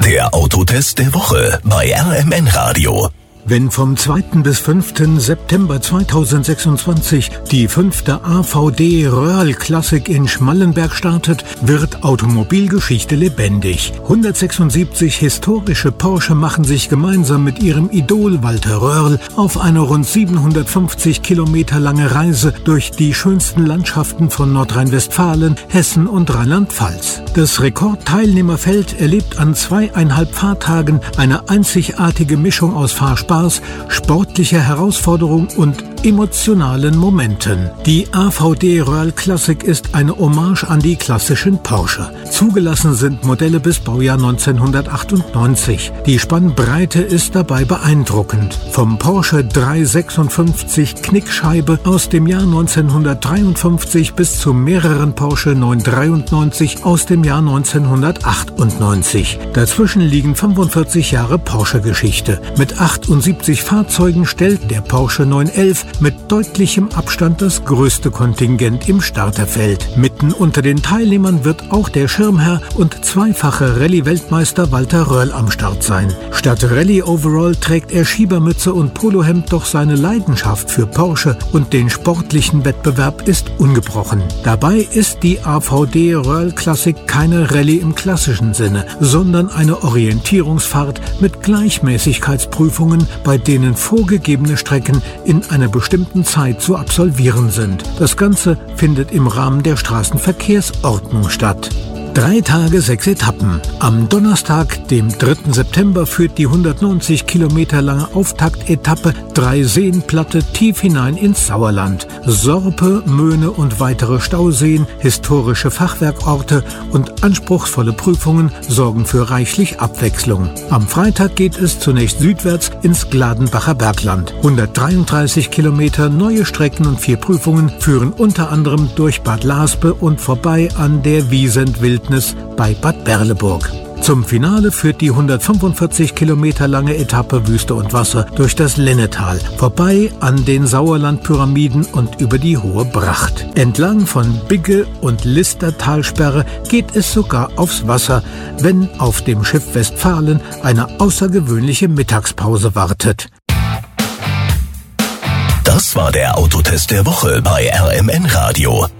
Der Autotest der Woche bei RMN Radio. Wenn vom 2. bis 5. September 2026 die 5. AVD Röhrl Classic in Schmallenberg startet, wird Automobilgeschichte lebendig. 176 historische Porsche machen sich gemeinsam mit ihrem Idol Walter Röhrl auf eine rund 750 Kilometer lange Reise durch die schönsten Landschaften von Nordrhein-Westfalen, Hessen und Rheinland-Pfalz. Das Rekordteilnehmerfeld erlebt an 2,5 Fahrtagen eine einzigartige Mischung aus Fahrspaß, sportlicher Herausforderung und emotionalen Momenten. Die AVD Röhrl Classic ist eine Hommage an die klassischen Porsche. Zugelassen sind Modelle bis Baujahr 1998. Die Spannbreite ist dabei beeindruckend. Vom Porsche 356 Knickscheibe aus dem Jahr 1953 bis zu mehreren Porsche 993 aus dem Jahr 1998. Dazwischen liegen 45 Jahre Porsche-Geschichte. Mit 78 Fahrzeugen stellt der Porsche 911 mit deutlichem Abstand das größte Kontingent im Starterfeld. Mitten unter den Teilnehmern wird auch der Schirmherr und zweifache Rallye-Weltmeister Walter Röhrl am Start sein. Statt Rallye-Overall trägt er Schiebermütze und Polohemd, doch seine Leidenschaft für Porsche und den sportlichen Wettbewerb ist ungebrochen. Dabei ist die AVD Röhrl Classic keine Rallye im klassischen Sinne, sondern eine Orientierungsfahrt mit Gleichmäßigkeitsprüfungen, bei denen vorgegebene Strecken in einer bestimmten Zeit zu absolvieren sind. Das Ganze findet im Rahmen der Straßenverkehrsordnung statt. 3 Tage, 6 Etappen. Am Donnerstag, dem 3. September, führt die 190 Kilometer lange Auftaktetappe 3 Seenplatte tief hinein ins Sauerland. Sorpe, Möhne und weitere Stauseen, historische Fachwerkorte und anspruchsvolle Prüfungen sorgen für reichlich Abwechslung. Am Freitag geht es zunächst südwärts ins Gladenbacher Bergland. 133 Kilometer, neue Strecken und 4 Prüfungen führen unter anderem durch Bad Laspe und vorbei an der Wiesent-Wildnis bei Bad Berleburg. Zum Finale führt die 145 Kilometer lange Etappe Wüste und Wasser durch das Lennetal, vorbei an den Sauerlandpyramiden und über die Hohe Bracht. Entlang von Bigge und Listertalsperre geht es sogar aufs Wasser, wenn auf dem Schiff Westfalen eine außergewöhnliche Mittagspause wartet. Das war der Autotest der Woche bei RMN Radio.